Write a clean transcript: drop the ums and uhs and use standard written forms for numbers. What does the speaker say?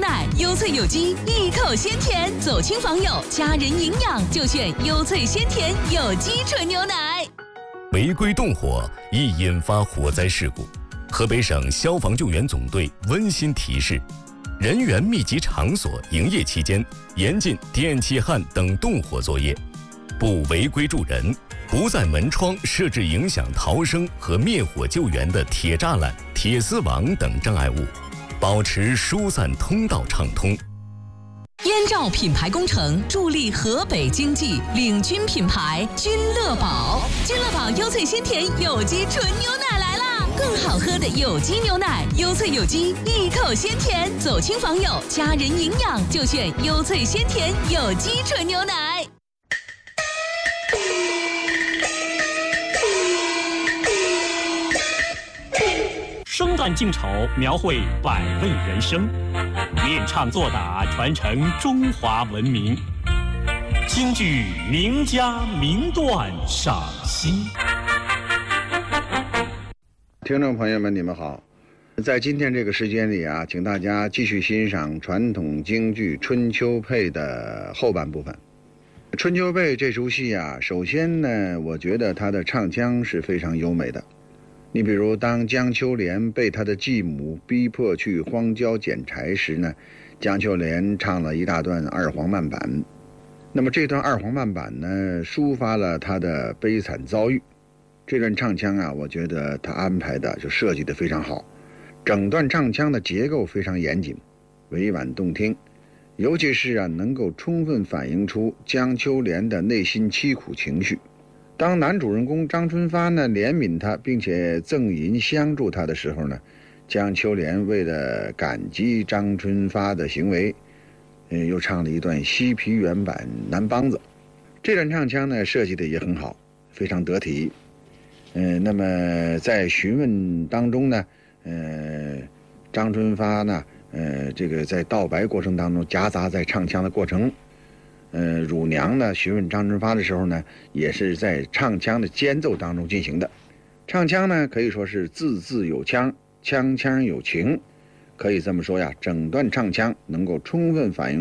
奶，优萃有机，一口鲜甜。走亲访友，家人营养就选优萃鲜甜有机纯牛奶。 违规动火易引发火灾事故。河北省消防救援总队温馨提示：人员密集场所营业期间，严禁电气焊等动火作业，不违规助人，不在门窗设置影响逃生和灭火救援的铁栅栏、铁丝网等障碍物，保持疏散通道畅通。 燕赵品牌工程助力河北经济，领军品牌君乐宝。君乐宝优萃鲜甜有机纯牛奶来啦！更好喝的有机牛奶，优萃有机，一口鲜甜。走亲访友，家人营养就选优萃鲜甜有机纯牛奶。 生旦净丑，描绘百味人生；练唱作打，传承中华文明。京剧名家名段赏析。 听众朋友们，你们好！在今天这个时间里啊，请大家继续欣赏传统京剧《春秋配》的后半部分。《春秋配》这出戏啊，首先呢，我觉得它的唱腔是非常优美的。你比如，当江秋莲被他的继母逼迫去荒郊捡柴时呢，江秋莲唱了一大段二黄慢板。那么这段二黄慢板呢，抒发了他的悲惨遭遇。这段唱腔啊，我觉得他安排的就设计得非常好，整段唱腔的结构非常严谨，委婉动听，尤其是啊，能够充分反映出江秋莲的内心凄苦情绪。当男主人公张春发呢怜悯他，并且赠银相助他的时候呢，江秋莲为了感激张春发的行为，又唱了一段西皮原版南梆子。这段唱腔呢设计的也很好，非常得体。那么在询问当中呢，张春发呢，这个在道白过程当中夹杂在唱腔的过程。乳娘呢询问张春发的时候呢，也是在唱腔的间奏当中进行的。唱腔呢可以说是字字有腔，腔腔有情，可以这么说呀，整段唱腔能够充分反映